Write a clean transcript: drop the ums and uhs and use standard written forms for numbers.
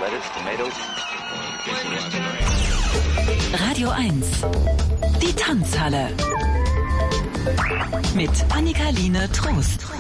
lettuce, tomatoes. Radio 1. Die Tanzhalle. Mit Annika-Line Trost.